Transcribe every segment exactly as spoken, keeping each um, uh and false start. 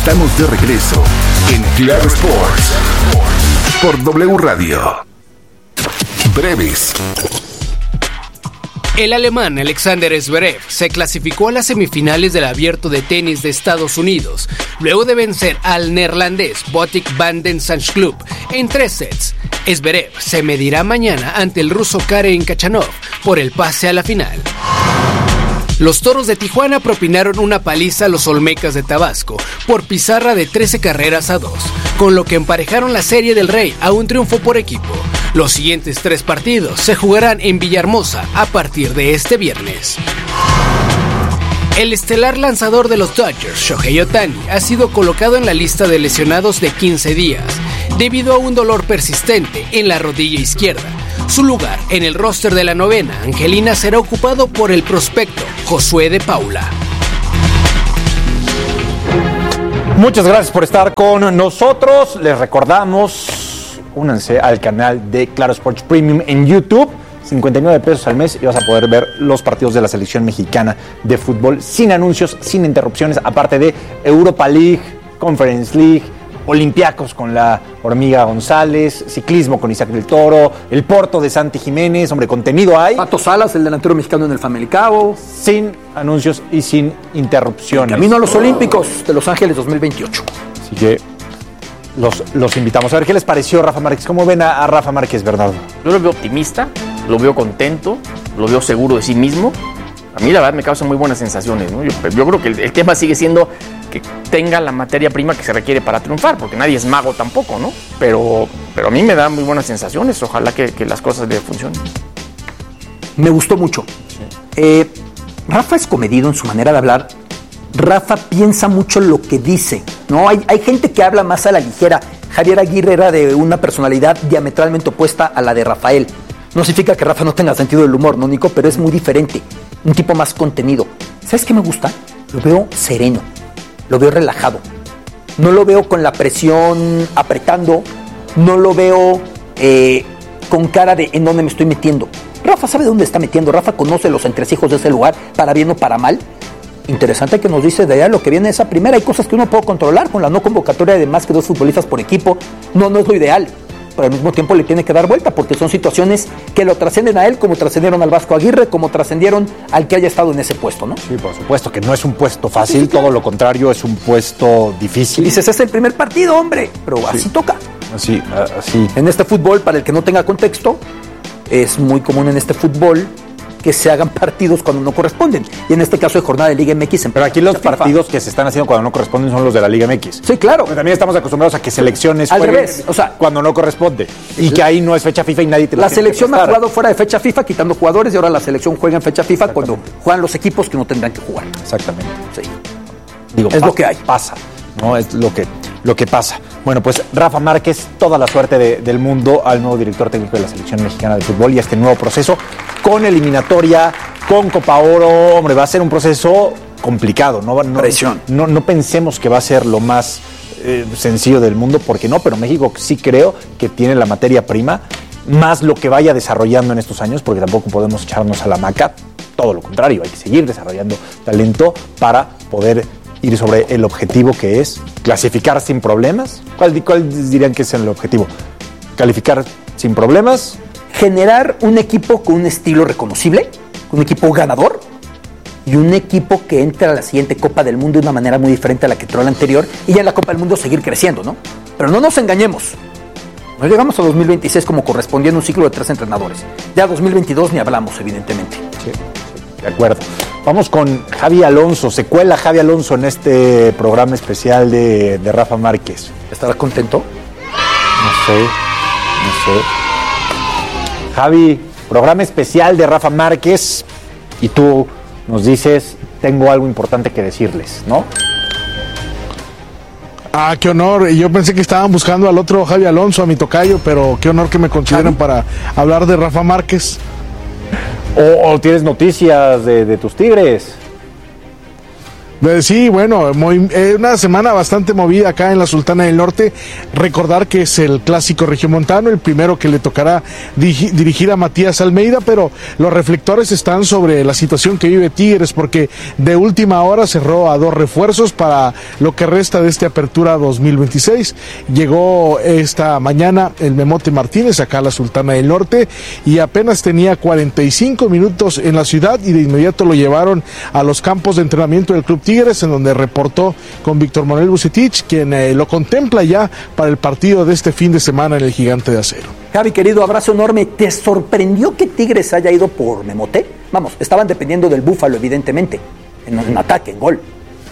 Estamos de regreso en Claro Sports por W Radio. Breves. El alemán Alexander Zverev se clasificó a las semifinales del Abierto de Tenis de Estados Unidos, luego de vencer al neerlandés Botic van den Zandschulp en tres sets. Zverev se medirá mañana ante el ruso Karen Khachanov por el pase a la final. Los Toros de Tijuana propinaron una paliza a los Olmecas de Tabasco por pizarra de trece carreras a dos, con lo que emparejaron la Serie del Rey a un triunfo por equipo. Los siguientes tres partidos se jugarán en Villahermosa a partir de este viernes. El estelar lanzador de los Dodgers, Shohei Ohtani, ha sido colocado en la lista de lesionados de quince días, debido a un dolor persistente en la rodilla izquierda. Su lugar en el roster de la novena angelina será ocupado por el prospecto Josué de Paula. Muchas gracias por estar con nosotros. Les recordamos, únanse al canal de Claro Sports Premium en YouTube. cincuenta y nueve pesos al mes y vas a poder ver los partidos de la selección mexicana de fútbol sin anuncios, sin interrupciones, aparte de Europa League, Conference League, Olympiacos con la Hormiga González, ciclismo con Isaac del Toro, el Porto de Santi Jiménez, hombre, contenido hay. Pato Salas, el delantero mexicano en el Famalicao. Sin anuncios y sin interrupciones. Camino a los Olímpicos de Los Ángeles dos mil veintiocho. Así que los, los invitamos. A ver, ¿qué les pareció Rafa Márquez? ¿Cómo ven a, a Rafa Márquez, Bernardo? Yo lo veo optimista, lo veo contento, lo veo seguro de sí mismo. A mí la verdad me causa muy buenas sensaciones, ¿no? Yo, yo creo que el, el tema sigue siendo que tenga la materia prima que se requiere para triunfar, porque nadie es mago tampoco, ¿no? Pero, pero a mí me da muy buenas sensaciones, ojalá que, que las cosas le funcionen. Me gustó mucho. Sí. Eh, Rafa es comedido en su manera de hablar. Rafa piensa mucho lo que dice, ¿no? Hay, hay gente que habla más a la ligera. Javier Aguirre era de una personalidad diametralmente opuesta a la de Rafael. No significa que Rafa no tenga sentido del humor, ¿no, Nico? Pero es muy diferente. Un tipo más contenido. ¿Sabes qué me gusta? Lo veo sereno. Lo veo relajado. No lo veo con la presión apretando. No lo veo eh, con cara de en dónde me estoy metiendo. Rafa sabe dónde está metiendo. Rafa conoce los entresijos de ese lugar, para bien o para mal. Interesante que nos dice de allá lo que viene de esa primera. Hay cosas que uno puede controlar con la no convocatoria de más que dos futbolistas por equipo. No, no es lo ideal. Pero al mismo tiempo le tiene que dar vuelta porque son situaciones que lo trascienden a él, como trascendieron al Vasco Aguirre, como trascendieron al que haya estado en ese puesto, ¿no? Sí, por supuesto, que no es un puesto fácil, sí, claro. Todo lo contrario, es un puesto difícil. Y dices, es el primer partido, hombre, pero sí. Así toca. Así, así. En este fútbol, para el que no tenga contexto, es muy común en este fútbol que se hagan partidos cuando no corresponden. Y en este caso de jornada de Liga M X. Pero aquí los partidos que se están haciendo cuando no corresponden son los de la Liga M X. Sí, claro. Pero también estamos acostumbrados a que selecciones al revés, o sea, cuando no corresponde. Y que ahí no es fecha FIFA y nadie te lo La selección ha jugado fuera de fecha FIFA quitando jugadores y ahora la selección juega en fecha FIFA cuando juegan los equipos que no tendrán que jugar. Exactamente. Sí. Digo, es pasa, lo que hay. Pasa. No es lo que, lo que pasa. Bueno, pues Rafa Márquez, toda la suerte de, del mundo al nuevo director técnico de la selección mexicana de fútbol y a este nuevo proceso con eliminatoria, con Copa Oro. Hombre, va a ser un proceso complicado. No, no, Presión. No, no pensemos que va a ser lo más eh, sencillo del mundo, porque no, pero México sí creo que tiene la materia prima, más lo que vaya desarrollando en estos años, porque tampoco podemos echarnos a la hamaca. Todo lo contrario, hay que seguir desarrollando talento para poder ir sobre el objetivo, que es clasificar sin problemas. ¿Cuál, cuál dirían que es el objetivo? ¿Calificar sin problemas? Generar un equipo con un estilo reconocible, un equipo ganador y un equipo que entra a la siguiente Copa del Mundo de una manera muy diferente a la que entró la anterior, y ya en la Copa del Mundo seguir creciendo, ¿no? Pero no nos engañemos. No llegamos a dos mil veintiséis como correspondía en un ciclo de tres entrenadores. Ya dos mil veintidós ni hablamos, evidentemente. Sí, sí, de acuerdo. Vamos con Javi Alonso. Se cuela Javi Alonso en este programa especial de, de Rafa Márquez. ¿Estará contento? No sé, no sé. Javi, programa especial de Rafa Márquez y tú nos dices, tengo algo importante que decirles, ¿no? Ah, qué honor. Yo pensé que estaban buscando al otro Javi Alonso, a mi tocayo, pero qué honor que me consideren Javi para hablar de Rafa Márquez. O, o tienes noticias de, de tus Tigres. Sí, bueno, muy, eh, una semana bastante movida acá en la Sultana del Norte. Recordar que es el clásico regiomontano, el primero que le tocará dirigir, dirigir a Matías Almeida, pero los reflectores están sobre la situación que vive Tigres, porque de última hora cerró a dos refuerzos para lo que resta de esta apertura dos mil veintiséis. Llegó esta mañana el Memote Martínez acá a la Sultana del Norte y apenas tenía cuarenta y cinco minutos en la ciudad y de inmediato lo llevaron a los campos de entrenamiento del Club Tigres, en donde reportó con Víctor Manuel Vucetich, quien eh, lo contempla ya para el partido de este fin de semana en el Gigante de Acero. Javi, querido, abrazo enorme. ¿Te sorprendió que Tigres haya ido por Memote? Vamos, estaban dependiendo del Búfalo, evidentemente, en, en ataque, en gol.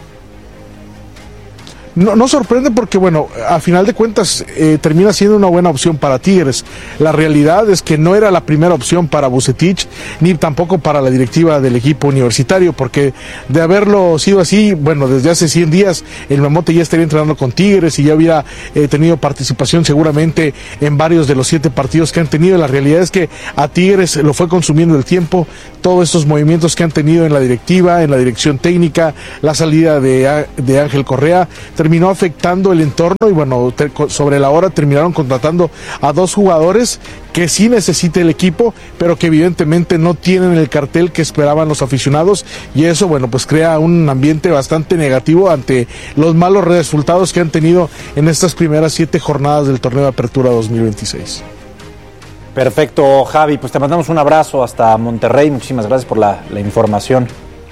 No, no sorprende porque, bueno, a final de cuentas eh, termina siendo una buena opción para Tigres. La realidad es que no era la primera opción para Vucetich, ni tampoco para la directiva del equipo universitario, porque de haberlo sido así, bueno, desde hace cien días el Memote ya estaría entrenando con Tigres y ya hubiera eh, tenido participación seguramente en varios de los siete partidos que han tenido. La realidad es que a Tigres lo fue consumiendo el tiempo, todos estos movimientos que han tenido en la directiva, en la dirección técnica, la salida de, de Ángel Correa, terminó afectando el entorno y bueno, te, sobre la hora terminaron contratando a dos jugadores que sí necesita el equipo, pero que evidentemente no tienen el cartel que esperaban los aficionados y eso, bueno, pues crea un ambiente bastante negativo ante los malos resultados que han tenido en estas primeras siete jornadas del torneo de apertura dos mil veintiséis. Perfecto, Javi, pues te mandamos un abrazo hasta Monterrey, muchísimas gracias por la, la información.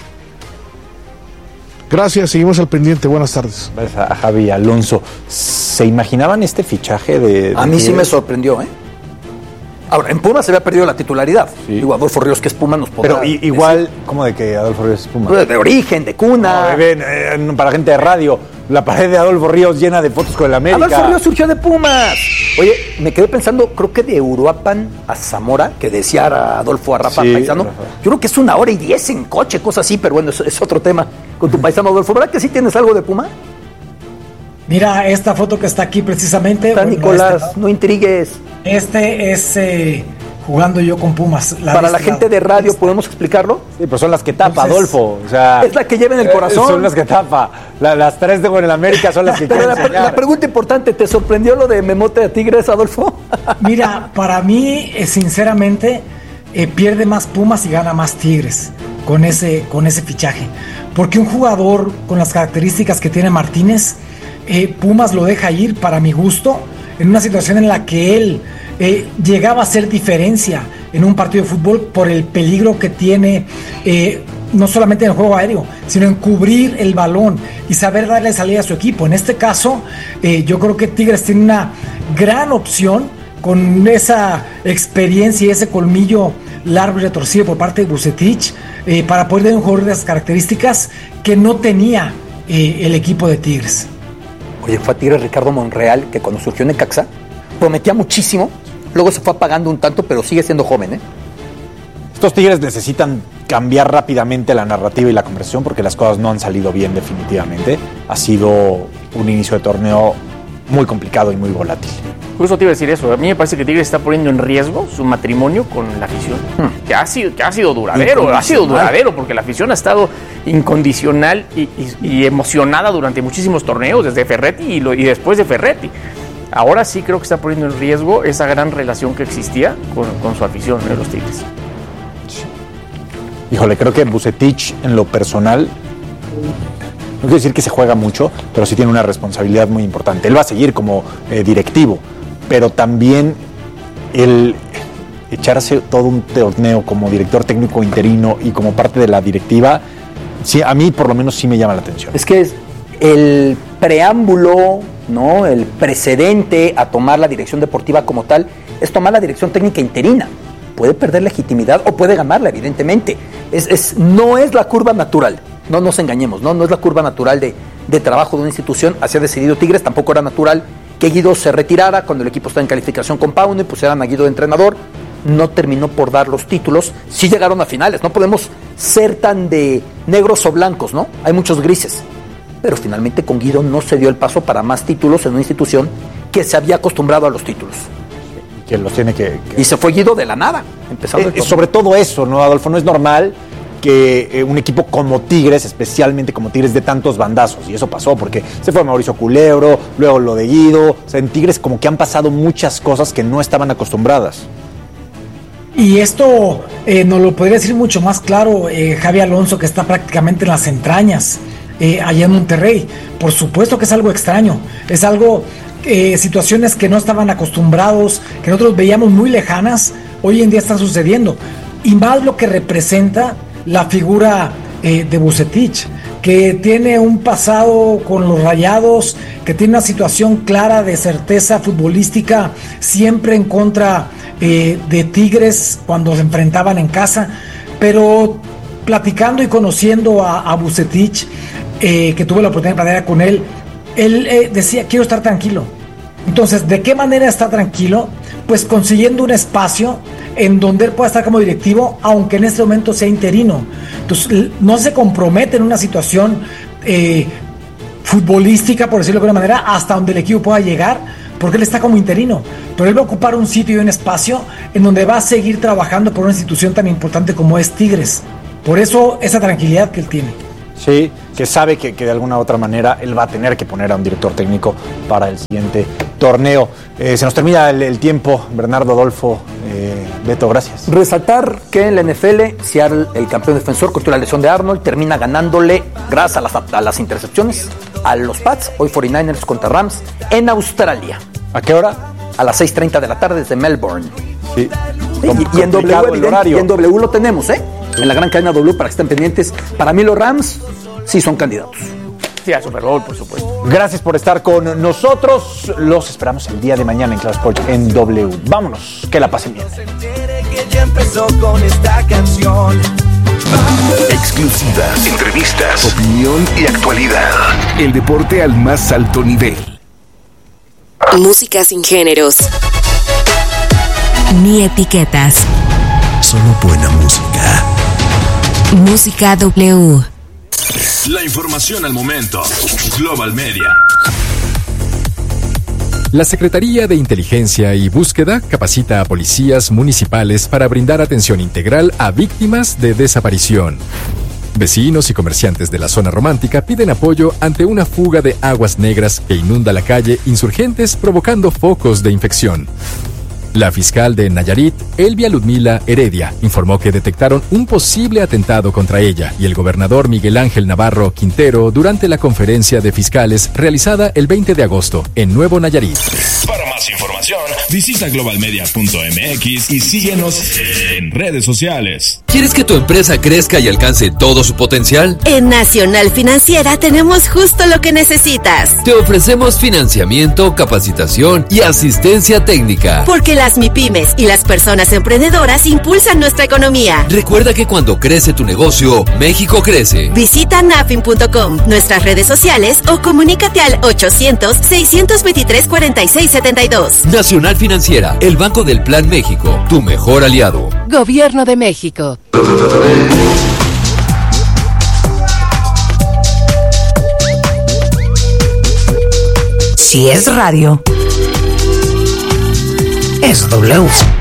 Gracias, seguimos al pendiente, buenas tardes. Gracias a Javi Alonso. ¿Se imaginaban este fichaje de...? de a mí sí me sorprendió, ¿eh? Ahora, en Pumas se había perdido la titularidad. Sí. Digo, Adolfo Ríos, que es Puma, nos podrá... Pero i- igual, decir. ¿Cómo de que Adolfo Ríos es Puma? De origen, de cuna. No, ven, eh, para gente de radio, la pared de Adolfo Ríos llena de fotos con el América. Adolfo Ríos surgió de Pumas. Oye, me quedé pensando, creo que de Uruapan a Zamora, que decía a Adolfo a Rafa sí, Paisano, Rafa. Yo creo que es una hora y diez en coche, cosas así, pero bueno, es, es otro tema con tu paisano Adolfo. ¿Verdad que sí tienes algo de Puma? Mira, esta foto que está aquí precisamente... Está bueno, Nicolás, este, no intrigues. Este es... Eh, jugando yo con Pumas. La Para la gente lado. de radio, ¿podemos explicarlo? Sí, pero son las que tapa, Entonces, Adolfo. O sea, es la que lleva en el corazón. Son las que tapa. La, las tres de en el América son las que Pero quieren la, la pregunta importante, ¿te sorprendió lo de Memote a Tigres, Adolfo? Mira, para mí, eh, sinceramente, eh, pierde más Pumas y gana más Tigres con ese, con ese fichaje. Porque un jugador con las características que tiene Martínez, eh, Pumas lo deja ir, para mi gusto, en una situación en la que él... Eh, llegaba a ser diferencia en un partido de fútbol por el peligro que tiene eh, no solamente en el juego aéreo, sino en cubrir el balón y saber darle salida a su equipo. En este caso, eh, yo creo que Tigres tiene una gran opción con esa experiencia y ese colmillo largo y retorcido por parte de Vucetich eh, para poder dar un jugador de esas características que no tenía eh, el equipo de Tigres. Oye, fue a Tigres Ricardo Monreal, que cuando surgió en Necaxa prometía muchísimo. Luego se fue apagando un tanto, pero sigue siendo joven, ¿eh? Estos Tigres necesitan cambiar rápidamente la narrativa y la conversación porque las cosas no han salido bien definitivamente. Ha sido un inicio de torneo muy complicado y muy volátil. Justo te iba a decir eso. A mí me parece que Tigres está poniendo en riesgo su matrimonio con la afición. Hmm. Que, ha sido, que ha sido duradero, ha sido duradero porque la afición ha estado incondicional y, y, y emocionada durante muchísimos torneos, desde Ferretti y, lo, y después de Ferretti. Ahora sí creo que está poniendo en riesgo esa gran relación que existía con, con su afición de ¿eh? los Tigres. Híjole, creo que Vucetich en lo personal, no quiero decir que se juega mucho, pero sí tiene una responsabilidad muy importante. Él va a seguir como eh, directivo, pero también el echarse todo un torneo como director técnico interino y como parte de la directiva, sí, a mí por lo menos sí me llama la atención. Es que es el preámbulo, ¿no? El precedente a tomar la dirección deportiva como tal es tomar la dirección técnica interina. Puede perder legitimidad o puede ganarla, evidentemente. Es, es, no es la curva natural, no nos engañemos, no, no es la curva natural de, de trabajo de una institución. Así ha decidido Tigres. Tampoco era natural que Guido se retirara cuando el equipo está en calificación con Pauno y pusieran a Guido de entrenador. No terminó por dar los títulos. Sí llegaron a finales, no podemos ser tan de negros o blancos, ¿no? Hay muchos grises. Pero finalmente con Guido no se dio el paso para más títulos en una institución que se había acostumbrado a los títulos. Que los tiene que, que... Y se fue Guido de la nada, empezando eh, sobre todo eso, ¿no, Adolfo? No es normal que eh, un equipo como Tigres, especialmente como Tigres, de tantos bandazos. Y eso pasó porque se fue Mauricio Culebro, luego lo de Guido. O sea, en Tigres como que han pasado muchas cosas que no estaban acostumbradas. Y esto eh, nos lo podría decir mucho más claro eh, Javi Alonso, que está prácticamente en las entrañas eh, allá en Monterrey. Por supuesto que es algo extraño, es algo, eh, situaciones que no estaban acostumbrados, que nosotros veíamos muy lejanas, hoy en día están sucediendo. Y más lo que representa la figura eh, de Vucetich, que tiene un pasado con los Rayados, que tiene una situación clara de certeza futbolística, siempre en contra eh, de Tigres cuando se enfrentaban en casa, pero platicando y conociendo a, a Vucetich, eh, que tuve la oportunidad de platicar con él, él eh, decía, quiero estar tranquilo. Entonces, ¿de qué manera está tranquilo? Pues consiguiendo un espacio en donde él pueda estar como directivo, aunque en este momento sea interino. Entonces, no se compromete en una situación eh, futbolística, por decirlo de alguna manera, hasta donde el equipo pueda llegar, porque él está como interino. Pero él va a ocupar un sitio y un espacio en donde va a seguir trabajando por una institución tan importante como es Tigres. Por eso, esa tranquilidad que él tiene. Sí, que sabe que, que de alguna u otra manera él va a tener que poner a un director técnico para el siguiente torneo. Eh, se nos termina el, el tiempo, Bernardo, Adolfo, eh, Beto, gracias. Resaltar que en la N F L, Seattle, el campeón defensor, contra la lesión de Arnold, termina ganándole, gracias a las, a las intercepciones, a los Pats, hoy cuarenta y nueve ers contra Rams, en Australia. ¿A qué hora? A las seis treinta de la tarde desde Melbourne. Sí. Y, y, en w, evidente, y en W lo tenemos, ¿eh? En la gran cadena W, para que estén pendientes. Para mí los Rams sí son candidatos. Sí, al Super Bowl, por supuesto. Gracias por estar con nosotros. Los esperamos el día de mañana en Claro Sport en W. Vámonos, que la pasen bien. Exclusivas, entrevistas, opinión y actualidad. El deporte al más alto nivel. Música sin géneros ni etiquetas. Solo buena música. Música W. La información al momento. Global Media. La Secretaría de Inteligencia y Búsqueda capacita a policías municipales para brindar atención integral a víctimas de desaparición. Vecinos y comerciantes de la zona romántica piden apoyo ante una fuga de aguas negras que inunda la calle Insurgentes, provocando focos de infección. La fiscal de Nayarit, Elvia Ludmila Heredia, informó que detectaron un posible atentado contra ella y el gobernador Miguel Ángel Navarro Quintero durante la conferencia de fiscales realizada el veinte de agosto en Nuevo Nayarit. Para más información, visita global media punto m x y síguenos en redes sociales. ¿Quieres que tu empresa crezca y alcance todo su potencial? En Nacional Financiera tenemos justo lo que necesitas. Te ofrecemos financiamiento, capacitación y asistencia técnica. Porque las MIPYMES y las personas emprendedoras impulsan nuestra economía. Recuerda que cuando crece tu negocio, México crece. Visita nafin punto com, nuestras redes sociales o comunícate al ochocientos, seiscientos veintitrés, cuarenta y seis setenta y dos. Nacional Financiera, el Banco del Plan México, tu mejor aliado. Gobierno de México. Si es radio, es W.